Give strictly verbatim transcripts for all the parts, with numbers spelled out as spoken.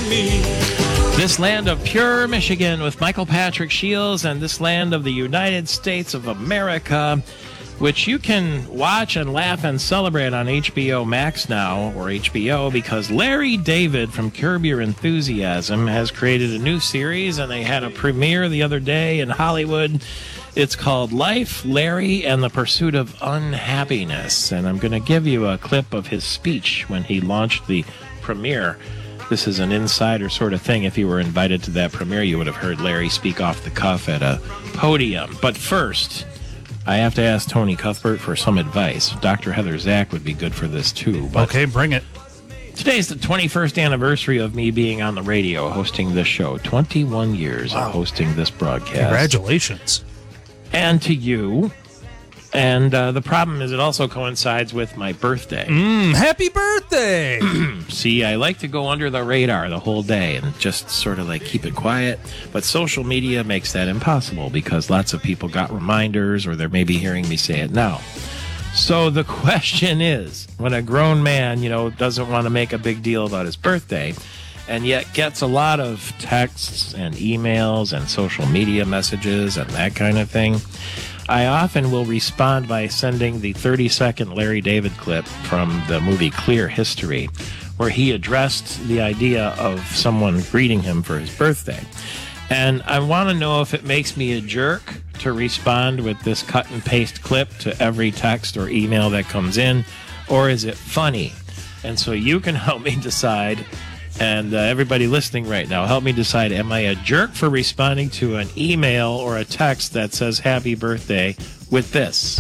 me. This Land of Pure Michigan with Michael Patrick Shields, and This Land of the United States of America, which you can watch and laugh and celebrate on H B O Max now, or H B O, because Larry David from Curb Your Enthusiasm has created a new series, and they had a premiere the other day in Hollywood. It's called Life, Larry, and the Pursuit of Unhappiness, and I'm going to give you a clip of his speech when he launched the premiere. This is an insider sort of thing. If you were invited to that premiere, you would have heard Larry speak off the cuff at a podium. But first, I have to ask Tony Cuthbert for some advice. Doctor Heather Zach would be good for this, too. But okay, bring it. Today's the twenty-first anniversary of me being on the radio hosting this show. twenty-one years wow. of hosting this broadcast. Congratulations. And to you. And uh, the problem is it also coincides with my birthday. Mm, happy birthday! See, I like to go under the radar the whole day and just sort of like keep it quiet. But social media makes that impossible because lots of people got reminders or they're maybe hearing me say it now. So the question is, when a grown man, you know, doesn't want to make a big deal about his birthday and yet gets a lot of texts and emails and social media messages and that kind of thing, I often will respond by sending the thirty-second Larry David clip from the movie Clear History, where he addressed the idea of someone greeting him for his birthday. And I want to know if it makes me a jerk to respond with this cut and paste clip to every text or email that comes in, or is it funny? And so you can help me decide. And uh, everybody listening right now, help me decide, am I a jerk for responding to an email or a text that says happy birthday with this?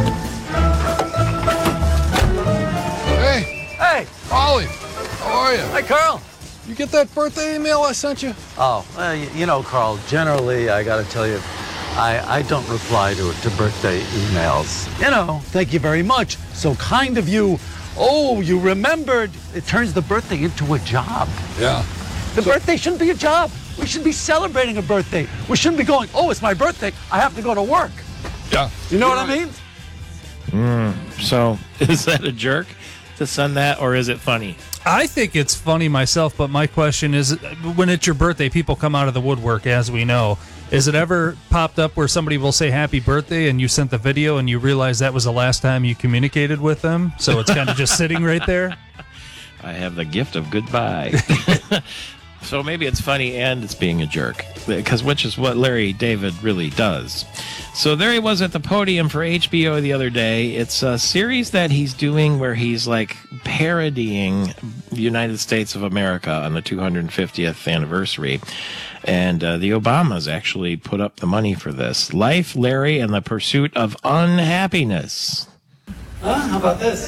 Hey. Hey. Ollie, how are you? Hi, Carl. You get that birthday email I sent you? Oh, well, you, you know, Carl, generally, I got to tell you, I, I don't reply to, to birthday emails. You know, thank you very much. So kind of you. Oh, you remembered. It turns the birthday into a job. Yeah. The so, birthday shouldn't be a job. We should be celebrating a birthday. We shouldn't be going, oh, it's my birthday, I have to go to work. Yeah. You know what right. I mean? Mm, so, is that a jerk to send that, or is it funny? I think it's funny myself, but my question is, when it's your birthday, people come out of the woodwork, as we know. Is it ever popped up where somebody will say happy birthday and you sent the video and you realize that was the last time you communicated with them? So it's kind of just sitting right there? I have the gift of goodbye. So maybe it's funny and it's being a jerk, because which is what Larry David really does. So there he was at the podium for H B O the other day. It's a series that he's doing where he's like parodying the United States of America on the two hundred fiftieth anniversary. And uh, the Obamas actually put up the money for this. Life, Larry, and the Pursuit of Unhappiness. Huh? How about this?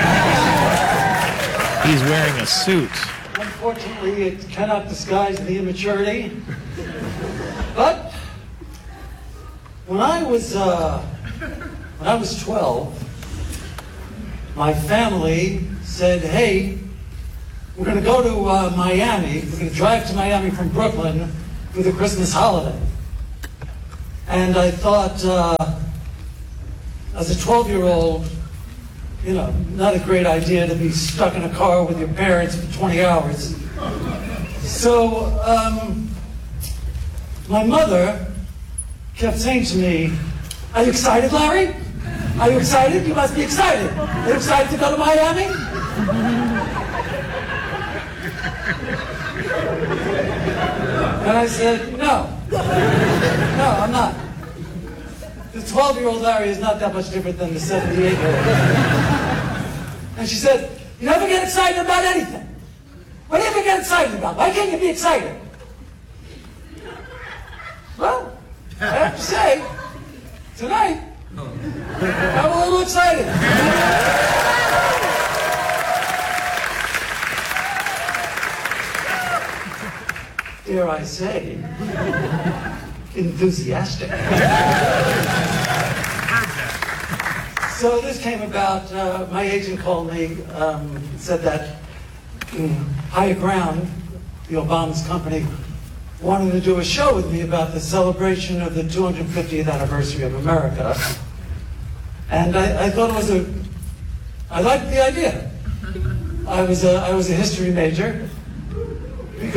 He's wearing a suit. Unfortunately, it cannot disguise the immaturity. But when I was uh, when I was twelve, my family said, "Hey, we're going to go to uh, Miami. We're going to drive to Miami from Brooklyn for the Christmas holiday." And I thought, uh, as a twelve-year-old, you know, not a great idea to be stuck in a car with your parents for twenty hours. So, um, my mother kept saying to me, "Are you excited, Larry? Are you excited? You must be excited. Are you excited to go to Miami?" And I said, "No. No, I'm not. The twelve-year-old Larry is not that much different than the seventy-eight-year-old. And she said, "You never get excited about anything. What do you ever get excited about? Why can't you be excited?" Well, I have to say, tonight, I'm a little excited. Dare I say, enthusiastic. So this came about, uh, my agent called me, um, said that um, Higher Ground, the Obamas company, wanted to do a show with me about the celebration of the two hundred fiftieth anniversary of America. And I, I thought it was a, I liked the idea. I was a, I was a history major, because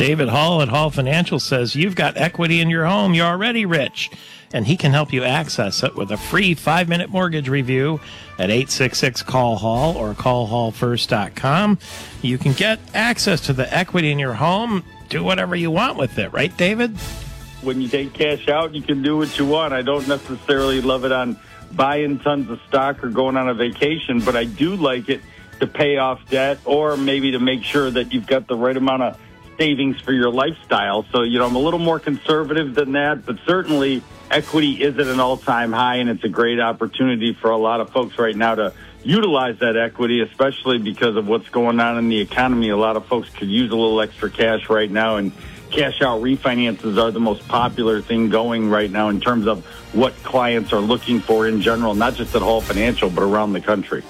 David Hall at Hall Financial says you've got equity in your home. You're already rich. And he can help you access it with a free five-minute mortgage review at eight six six, call hall or call hall first dot com. You can get access to the equity in your home. Do whatever you want with it. Right, David? When you take cash out, you can do what you want. I don't necessarily love it on buying tons of stock or going on a vacation, but I do like it to pay off debt or maybe to make sure that you've got the right amount of savings for your lifestyle. So, you know, I'm a little more conservative than that, but certainly equity is at an all-time high, and it's a great opportunity for a lot of folks right now to utilize that equity, especially because of what's going on in the economy. A lot of folks could use a little extra cash right now, and cash-out refinances are the most popular thing going right now in terms of what clients are looking for in general, not just at Hall Financial, but around the country.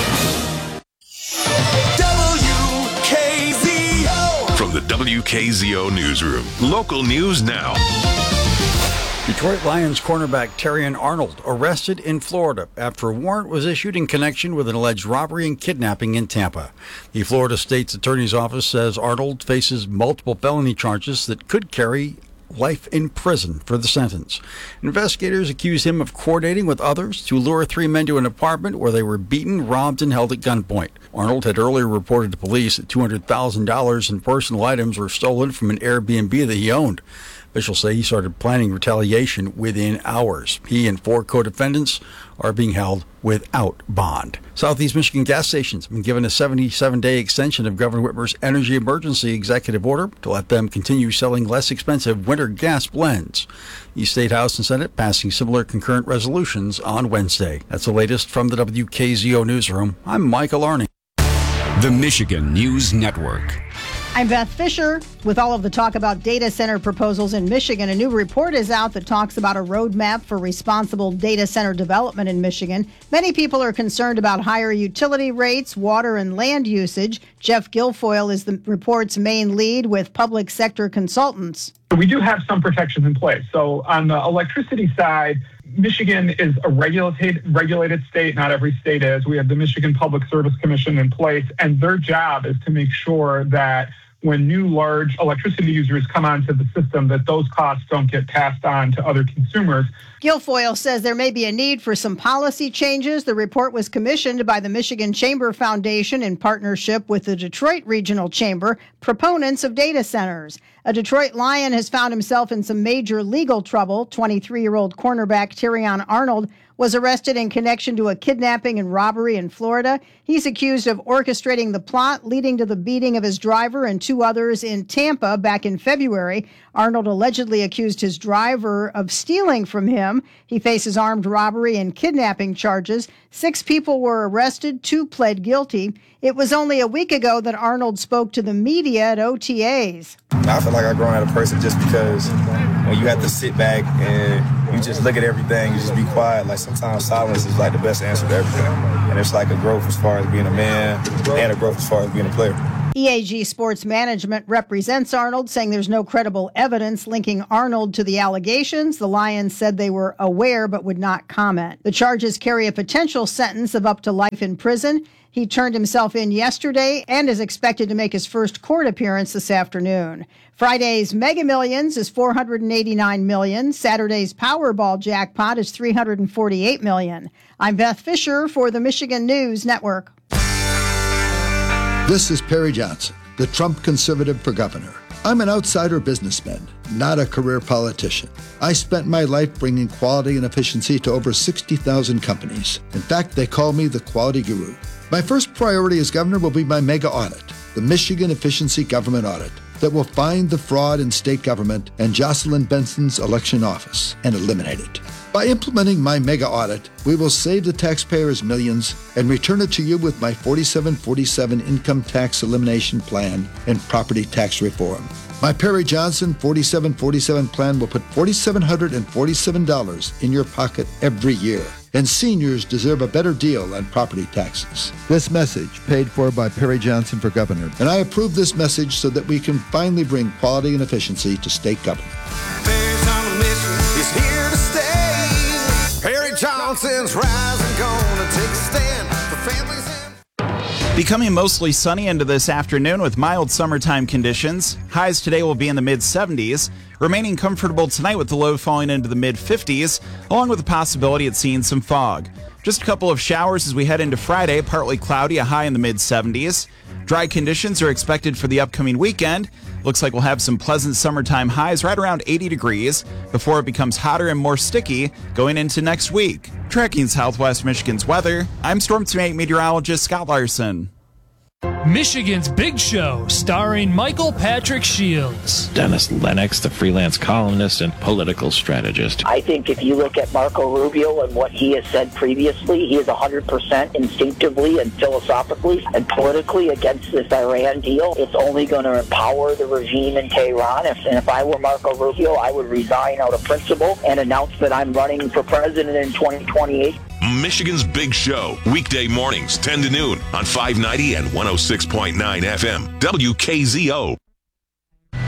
From the W K Z O Newsroom, local news now. Detroit Lions cornerback Terrion Arnold arrested in Florida after a warrant was issued in connection with an alleged robbery and kidnapping in Tampa. The Florida State's Attorney's Office says Arnold faces multiple felony charges that could carry life in prison for the sentence. Investigators accuse him of coordinating with others to lure three men to an apartment where they were beaten, robbed, and held at gunpoint. Arnold had earlier reported to police that two hundred thousand dollars in personal items were stolen from an Airbnb that he owned. Officials say he started planning retaliation within hours. He and four co-defendants are being held without bond. Southeast Michigan gas stations have been given a seventy-seven day extension of Governor Whitmer's energy emergency executive order to let them continue selling less expensive winter gas blends. The State House and Senate passing similar concurrent resolutions on Wednesday. That's the latest from the W K Z O Newsroom. I'm Michael Arney. The Michigan News Network. I'm Beth Fisher. With all of the talk about data center proposals in Michigan, a new report is out that talks about a roadmap for responsible data center development in Michigan. Many people are concerned about higher utility rates, water, and land usage. Jeff Guilfoyle is the report's main lead with public sector consultants. We do have some protections in place. So on the electricity side, Michigan is a regulated regulated state. Not every state is. We have the Michigan Public Service Commission in place, and their job is to make sure that when new large electricity users come onto the system, that those costs don't get passed on to other consumers. Guilfoyle says there may be a need for some policy changes. The report was commissioned by the Michigan Chamber Foundation in partnership with the Detroit Regional Chamber, proponents of data centers. A Detroit Lion has found himself in some major legal trouble. twenty-three-year-old cornerback Terrion Arnold was arrested in connection to a kidnapping and robbery in Florida. He's accused of orchestrating the plot leading to the beating of his driver and two others in Tampa back in February. Arnold allegedly accused his driver of stealing from him. He faces armed robbery and kidnapping charges. Six people were arrested, two pled guilty. It was only a week ago that Arnold spoke to the media at O T As. I feel like I've grown as a person just because when you have to sit back and you just look at everything, you just be quiet. Like sometimes silence is like the best answer to everything. And it's like a growth as far as being a man and a growth as far as being a player. E A G Sports Management represents Arnold, saying there's no credible evidence linking Arnold to the allegations. The Lions said they were aware but would not comment. The charges carry a potential sentence of up to life in prison. He turned himself in yesterday and is expected to make his first court appearance this afternoon. Friday's Mega Millions is four hundred eighty-nine million dollars. Saturday's Powerball jackpot is three hundred forty-eight million dollars. I'm Beth Fisher for the Michigan News Network. This is Perry Johnson, the Trump conservative for governor. I'm an outsider businessman, not a career politician. I spent my life bringing quality and efficiency to over sixty thousand companies. In fact, they call me the quality guru. My first priority as governor will be my mega audit, the Michigan Efficiency Government Audit, that will find the fraud in state government and Jocelyn Benson's election office and eliminate it. By implementing my mega audit, we will save the taxpayers millions and return it to you with my forty-seven forty-seven income tax elimination plan and property tax reform. My Perry Johnson forty-seven forty-seven plan will put four thousand seven hundred forty-seven dollars in your pocket every year. And seniors deserve a better deal on property taxes. This message paid for by Perry Johnson for governor. And I approve this message so that we can finally bring quality and efficiency to state government. Perry's on a mission, he's here to stay. Perry Johnson's rising, gonna take a stand for families. Becoming mostly sunny into this afternoon with mild summertime conditions. Highs today will be in the mid seventies. Remaining comfortable tonight with the low falling into the mid fifties, along with the possibility of seeing some fog. Just a couple of showers as we head into Friday, partly cloudy, a high in the mid seventies. Dry conditions are expected for the upcoming weekend. Looks like we'll have some pleasant summertime highs right around eighty degrees before it becomes hotter and more sticky going into next week. Tracking Southwest Michigan's weather, I'm Storm Team eight meteorologist Scott Larson. Michigan's Big Show, starring Michael Patrick Shields. Dennis Lennox, the freelance columnist and political strategist. I think if you look at Marco Rubio and what he has said previously, he is one hundred percent instinctively and philosophically and politically against this Iran deal. It's only going to empower the regime in Tehran. If, and if I were Marco Rubio, I would resign out of principle and announce that I'm running for president in twenty twenty-eight. Michigan's Big Show, weekday mornings, ten to noon on five ninety and one oh six point nine F M, W K Z O.